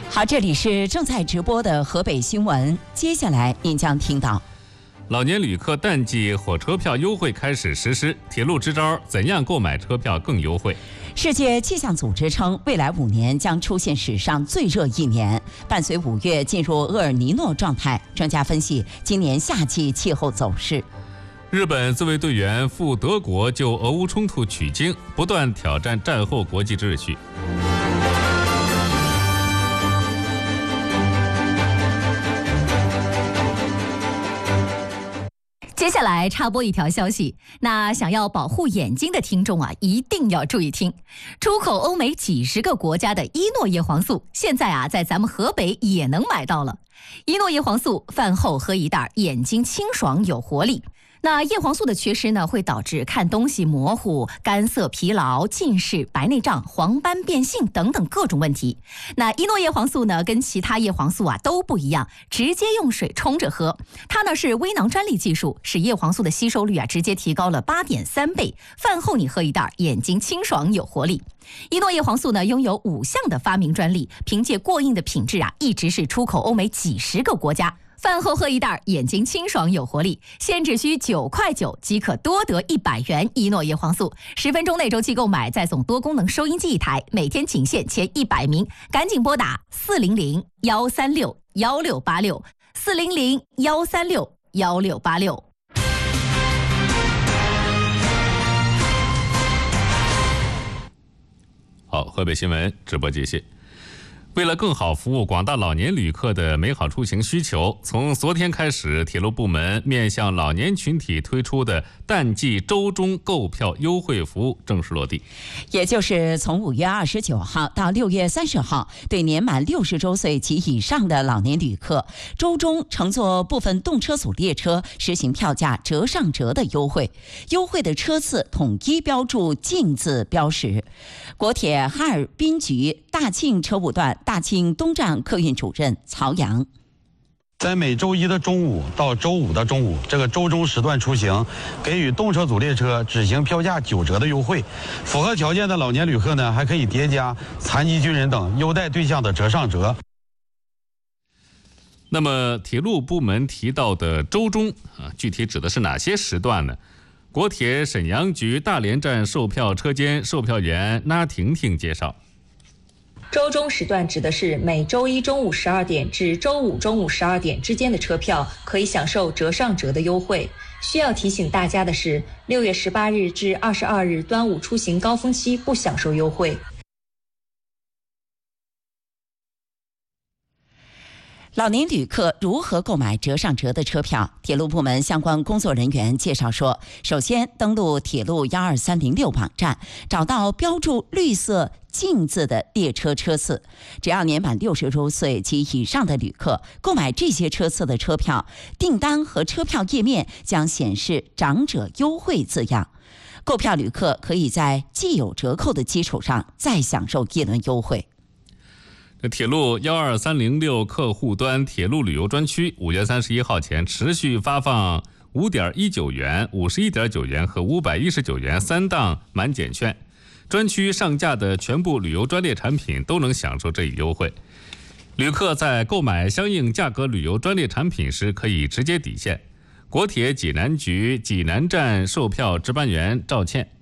好，这里是正在直播的河北新闻，接下来您将听到： 老年旅客淡季火车票优惠开始实施，铁路支招怎样购买车票更优惠？ 世界气象组织称，未来5年将出现史上最热1年。伴随5月进入厄尔尼诺状态，专家分析今年夏季气候走势。 日本自卫队员赴德国就俄乌冲突取经，不断挑战战后国际秩序。 接下来插播一条消息，那想要保护眼睛的听众啊，一定要注意听。出口欧美几十个国家的伊诺叶黄素，现在啊在咱们河北也能买到了。伊诺叶黄素饭后喝一袋，眼睛清爽有活力。那叶黄素的缺失呢，会导致看东西模糊、干涩、疲劳、近视、白内障、黄斑变性等等各种问题。那伊诺叶黄素呢，跟其他叶黄素啊都不一样，直接用水冲着喝。它呢是微囊专利技术，使叶黄素的吸收率啊直接提高了8.3倍。饭后你喝一袋，眼睛清爽有活力。伊诺叶黄素呢拥有5项的发明专利，凭借过硬的品质啊，一直是出口欧美几十个国家。饭后喝一袋，眼睛清爽有活力，现只需9.9块即可多得100元伊诺叶黄素。10分钟内周期购买，再送多功能收音机1台，每天仅限前100名，赶紧拨打400-136-1686，400-136-1686。 好，河北新闻直播继续。为了更好服务广大老年旅客的美好出行需求，从昨天开始，铁路部门面向老年群体推出的淡季周中购票优惠服务正式落地。 也就是从5月29号到6月30号，对年满60周岁及以上的老年旅客，周中乘坐部分动车组列车实行票价折上折的优惠。优惠的车次统一标注禁字标识。国铁哈尔滨局大庆车务段大庆东站客运主任曹阳， 在每周一的中午到周五的中午，这个周中时段出行，给予动车组列车执行票价9折的优惠。符合条件的老年旅客呢，还可以叠加残疾军人等优待对象的折上折。 那么，铁路部门提到的周中具体指的是哪些时段呢？国铁沈阳局大连站售票车间售票员那婷婷介绍。 周中时段指的是每周一中午12点至周五中午12点之间的车票可以享受折上折的优惠。需要提醒大家的是，6月18日至22日端午出行高峰期不享受优惠。 老年旅客如何购买折上折的车票？铁路部门相关工作人员介绍说，首先登录铁路12306网站，找到标注绿色禁字的列车车次，只要年满60周岁及以上的旅客购买这些车次的车票，订单和车票页面将显示长者优惠字样。购票旅客可以在既有折扣的基础上再享受一轮优惠。 铁路12306客户端铁路旅游专区5月31号前持续发放5.19元、51.9元和519元3档满减券，专区上架的全部旅游专列产品都能享受这一优惠。旅客在购买相应价格旅游专列产品时，可以直接抵现。国铁济南局济南站售票值班员赵倩。